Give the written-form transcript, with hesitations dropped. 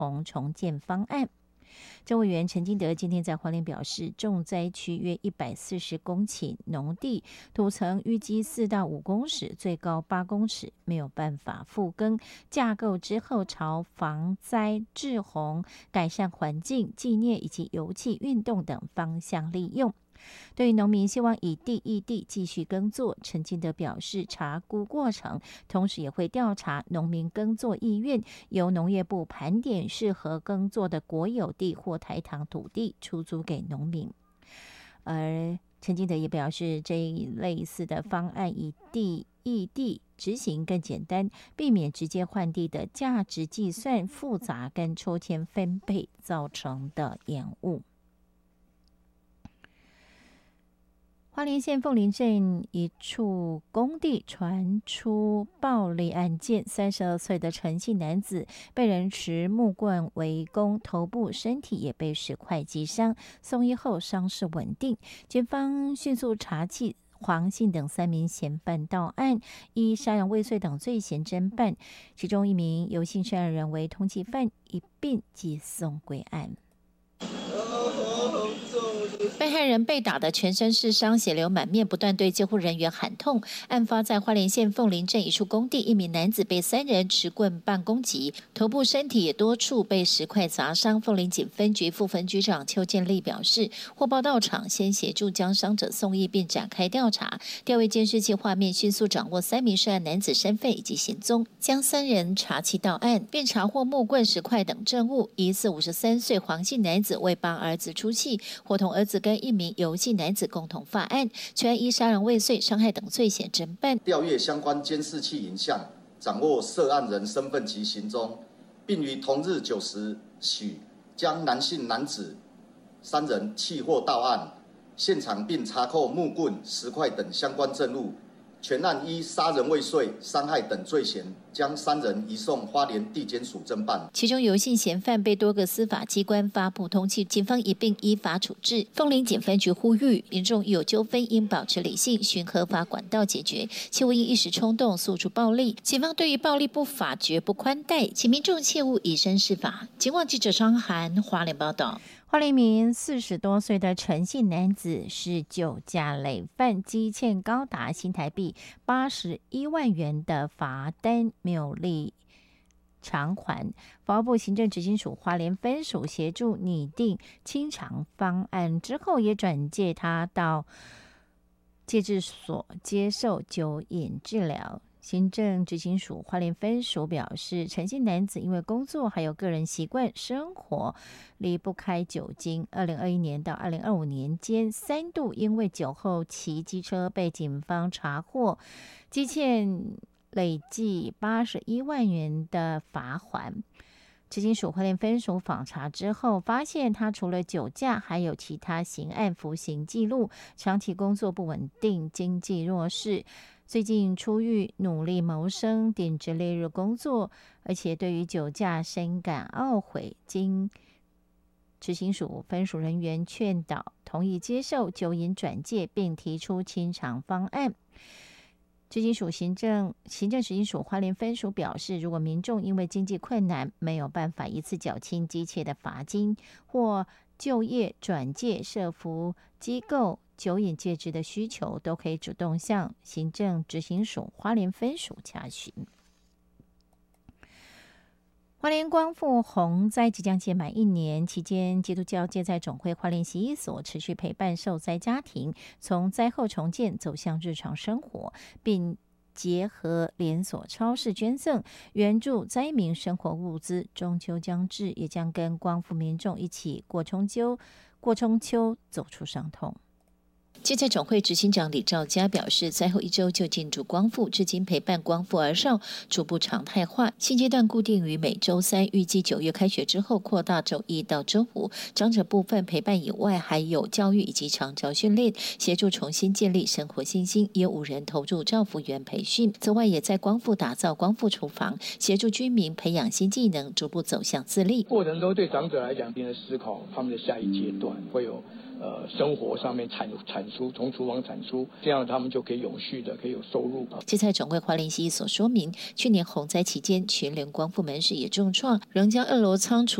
洪重建方案。政务委员陈金德今天在花莲表示，重灾区约140公顷农地，土层淤积4到5公尺，最高8公尺，没有办法复耕。架构之后朝防灾、治洪、改善环境、纪念以及油气运动等方向利用。对于农民希望以地易地继续耕作，陈金德表示查估过程，同时也会调查农民耕作意愿，由农业部盘点适合耕作的国有地或台糖土地出租给农民。而陈金德也表示，这一类似的方案以地易地执行更简单，避免直接换地的价值计算复杂跟抽签分配造成的延误。花莲县凤林镇一处工地传出暴力案件，32岁的陈姓男子被人持木棍围攻，头部、身体也被石块击伤，送医后伤势稳定。检方迅速查缉黄姓等3名嫌犯到案，依杀人未遂等罪嫌侦办，其中1名尤姓涉案人为通缉犯，一并移送归案。被害人被打得全身是伤，血流满面，不断对监护人员喊痛。案发在花莲县凤林镇一处工地，1名男子被3人持棍棒攻击，头部、身体也多处被石块砸伤。凤林警分局副分局长邱建立表示，获报到场，先协助将伤者送医，并展开调查，调阅监视器画面，迅速掌握3名涉案男子身份以及行踪，将3人查缉到案，并查获木棍、石块等证物。疑似53岁黄姓男子为帮儿子出气，伙同儿子跟1名尤姓男子共同发案，全依杀人未遂、伤害等罪嫌侦办。 调阅相关监视器影像，掌握涉案人身份及行踪，并于同日9时许将男性男子3人弃获到案现场，并查扣木棍、石块等相关证物。全案依杀人未遂、伤害等罪嫌，将3人移送花莲地检署侦办。 其中尤姓嫌犯被多个司法机关发布通缉，警方一并依法处置。凤林警分局呼吁民众有纠纷应保持理性，循合法管道解决，切勿因一时冲动诉诸暴力。警方对于暴力不法绝不宽待，请民众切勿以身试法。警广记者张涵花莲报道。花莲一名40多岁的陈姓男子是酒驾累犯，积欠高达新台币81万元的罚单，没有力偿还。法务部行政执行署花莲分署协助拟定清偿方案之后，也转介他到戒治所接受酒瘾治疗。行政执行署花莲分署表示，陈姓男子因为工作还有个人习惯生活离不开酒精，2021年到2025年间3度因为酒后骑机车被警方查获，积欠累计81万元的罚锾。执行署花莲分署访查之后，发现他除了酒驾，还有其他刑案服刑记录，长期工作不稳定，经济弱势。最近出狱，努力谋生，顶着烈日工作，而且对于酒驾深感懊悔。经执行署分署人员劝导，同意接受酒瘾转介，并提出清偿方案。执行署行政执行署花莲分署表示，如果民众因为经济困难没有办法一次缴清机切的罚金，或就业转介社福机构酒瘾戒治的需求，都可以主动向行政执行署花莲分署查询。花莲光复洪灾即将届满1年，期间基督教芥菜总会花莲洗衣所持续陪伴受灾家庭，从灾后重建走向日常生活，并结合连锁超市捐赠，援助灾民生活物资。中秋将至，也将跟光复民众一起过中秋，走出伤痛。芥菜总会执行长李兆佳表示，灾后1周就进驻光复，至今陪伴光复儿少逐步常态化，现阶段固定于每周3，预计9月开学之后扩大周1到周5。长者部分陪伴以外，还有教育以及长照训练，协助重新建立生活信心，也有5人投入照服员培训。此外，也在光复打造光复厨房，协助居民培养新技能，逐步走向自立。 过程中对长者来讲，一定的思考他们的下一阶段会有生活上面产出，从厨房产出，这样他们就可以永续的可以有收入。 芥菜种会花莲西所说明，去年洪灾期间，全联光复门市也重创，仍将2楼仓储